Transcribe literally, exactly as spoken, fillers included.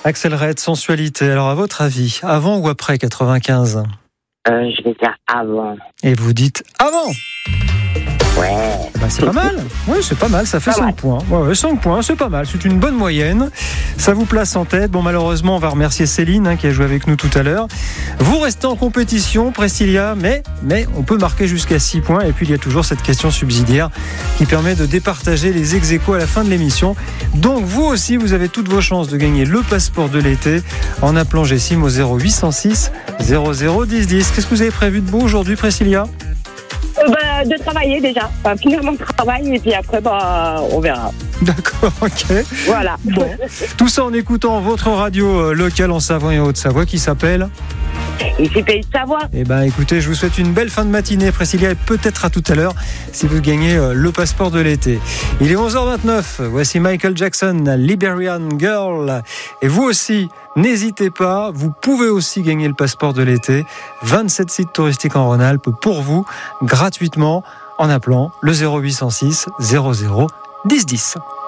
Axel Red, sensualité. Alors, à votre avis, avant ou après quatre-vingt-quinze ? Euh, je vais dire avant. Et vous dites avant ? Ouais. Bah, c'est pas mal. Oui, c'est pas mal. Ça fait Pas cinq mal. points. Ouais, ouais, cinq points, c'est pas mal. C'est une bonne moyenne. Ça vous place en tête. Bon, malheureusement, on va remercier Céline hein, qui a joué avec nous tout à l'heure. Vous restez en compétition, Priscilla, mais, mais on peut marquer jusqu'à six points. Et puis, il y a toujours cette question subsidiaire qui permet de départager les ex-aequos à la fin de l'émission. Donc, vous aussi, vous avez toutes vos chances de gagner le passeport de l'été en appelant Gessim au zéro huit cent six zéro zéro dix dix. Qu'est-ce que vous avez prévu de beau aujourd'hui, Priscilla ? Euh, bah, de travailler déjà, enfin, finir mon travail et puis après bah, on verra. D'accord, ok. Voilà. Bon. Tout ça en écoutant votre radio euh, locale en Savoie et en Haute-Savoie qui s'appelle Ici Pays de Savoie. Eh ben écoutez, je vous souhaite une belle fin de matinée, Priscilla, et peut-être à tout à l'heure si vous gagnez euh, le passeport de l'été. Il est onze heures vingt-neuf, voici Michael Jackson, Liberian Girl. Et vous aussi, n'hésitez pas, vous pouvez aussi gagner le passeport de l'été. vingt-sept sites touristiques en Rhône-Alpes pour vous, gratuitement, en appelant le zéro huit cent six zéro zéro dix dix.